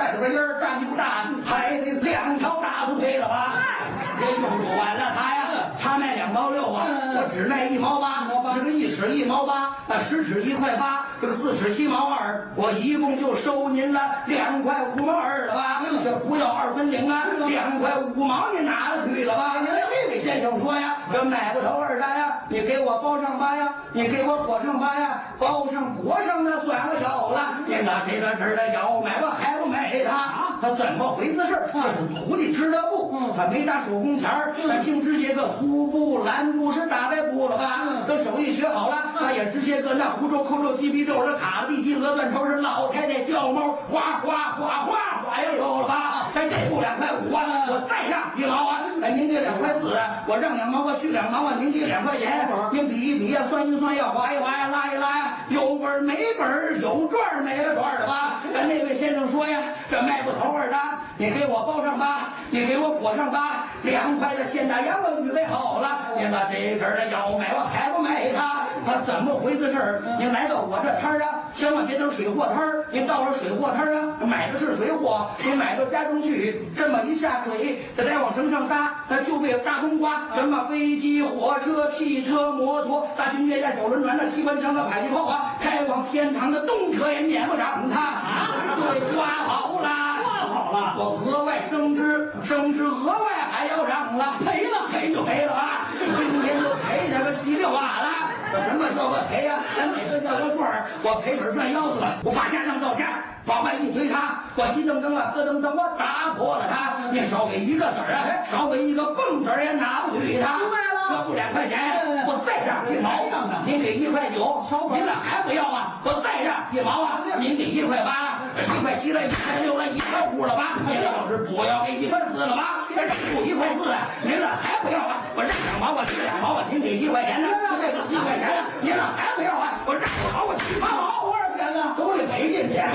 在这个人站不站，还得2条大腿配了吧？这用不完了他呀，他卖2毛6啊，我只卖1毛8，这个1尺1毛8，那10尺1块8，这个4尺7毛2，我一共就收您了2块5毛2了吧？这不要2分领啊，2块5毛您拿了去了吧？这位先生说呀，这买不头2单呀，你给我包上8呀，你给我裹上8呀，包上裹上那算了有了，您拿这个事的要买我还不买他？他怎么回事？这是徒弟织的布，他没打手工钱儿，他净直接个粗布、蓝布是大白布了吧？等手艺学好了，他也直接个那胡诌、扣诌、鸡皮皱的卡地鸡鹅断头是老太太叫猫，哗哗哗哗哗也有了吧？这布2块5啊，我再让1毛啊！您给2块4啊，我让2毛，我去2毛啊！您给2块钱，您比一比呀，算一算呀，划一划呀，拉一拉呀，有本没本，有赚没了赚的吧？那位先生说呀，这卖不头2单，你给我包上8，你给我裹上8，2块的现大洋我预备好了。您把这事儿的要买我还不买他？他怎么回事？您来到我这摊儿啊，千万别等水货摊儿。您到了水货摊儿啊，买的是水货，您买到家中去，这么一下水，这再往绳上搭，它就被大冬瓜，什么飞机、火车、汽车、摩托、大军舰、手轮船、那机关枪的迫击炮啊，开往天堂的动车也撵不上它啊！对，刮好了，我额外升职额外还要让了，赔就赔了啊！今天就赔这个7、6瓦了。什么叫个赔呀？哪个叫个赚？我赔本赚腰子了，我把家当到家，往外一推他，我急蹬蹬了，咯噔噔，我打破了他。你少给1个子儿啊，少给1个蹦子儿也拿不去他。这不2块钱，我再让1毛，您给1块9，您这还不要啊？我再让1毛啊，您给1块8，1块7了，1块6了，1块5了吧？您要是不要给1块4了吧？这不1块4啊，您这还不要啊？我让2毛，我去2毛啊，您给1块钱呢？这个1块钱呢，您这还不要啊？我让2毛，我去8毛，多少钱呢？都得赔进去。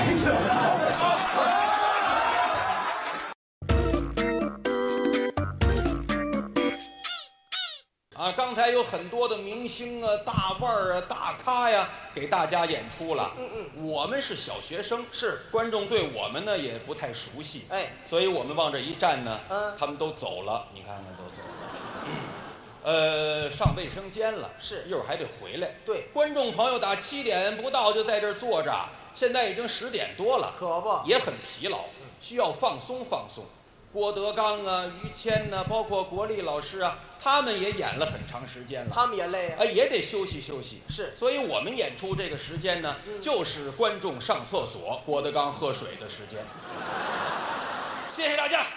刚才有很多的明星啊、大腕儿啊、大咖呀，给大家演出了。我们是小学生， 是观众对我们呢也不太熟悉，所以我们往这一站呢，他们都走了，你看看都走了。上卫生间了， 是一会儿还得回来。 对， 观众朋友打7点不到就在这儿坐着，现在已经10点多了， 可不也很疲劳，需要放松放松。郭德纲啊、于谦呐，包括国立老师啊，他们也演了很长时间了， 他们也累啊， 也得休息休息。 是， 所以我们演出这个时间呢，就是观众上厕所、郭德纲喝水的时间。谢谢大家。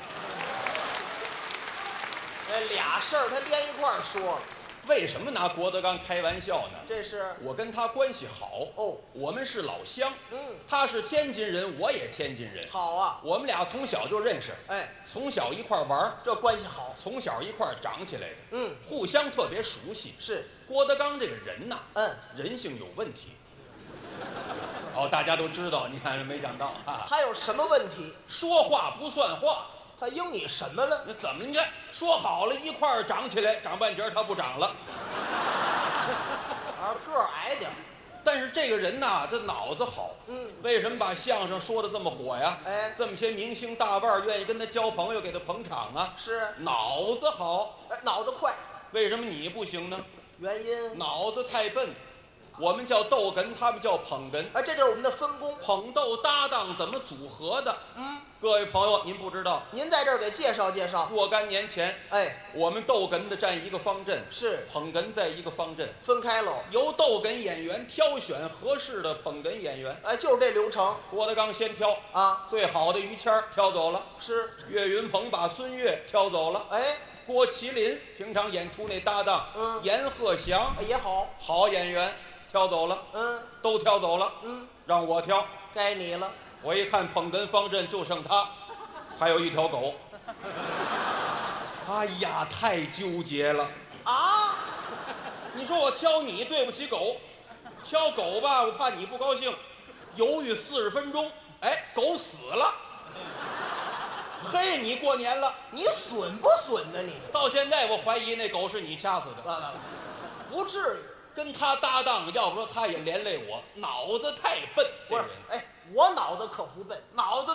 俩事儿他连一块儿说， 为什么拿郭德纲开玩笑呢？ 这是我跟他关系好哦， 我们是老乡，他是天津人，我也天津人， 好啊， 我们俩从小就认识，从小一块玩， 这关系好， 从小一块长起来的，互相特别熟悉。 是郭德纲这个人呐，人性有问题。大家都知道，你看没想到啊， 他有什么问题？ 说话不算话。 他应你什么了？ 那怎么？你看说好了一块儿长起来，长半截他不长了， 个儿矮点。 但是这个人呐，这脑子好。为什么把相声说的这么火呀？这么些明星大腕愿意跟他交朋友，给他捧场啊？ 是脑子好， 脑子快。 为什么你不行呢？ 原因脑子太笨。我们叫逗哏，他们叫捧哏。 这就是我们的分工， 捧逗搭档怎么组合的？各位朋友，您不知道， 您在这儿给介绍介绍。 若干年前，我们逗哏的站一个方阵， 是捧哏在一个方阵， 分开喽。 由逗哏演员挑选合适的捧哏演员， 就是这流程。 郭德纲先挑啊， 最好的于谦挑走了， 是岳云鹏把孙越挑走了，郭麒麟平常演出那搭档，阎鹤祥也好， 好演员。挑走了，都挑走了，让我挑， 该你了。 我一看捧哏方阵就剩他，还有一条狗。哎呀，太纠结了啊！ 你说我挑你对不起狗，挑狗吧，我怕你不高兴，犹豫40分钟，狗死了。嘿，你过年了， 你损不损呢？你到现在我怀疑那狗是你掐死的， 不至于。 跟他搭档，要不说他也连累我，脑子太笨。这人， 我脑子可不笨， 脑子。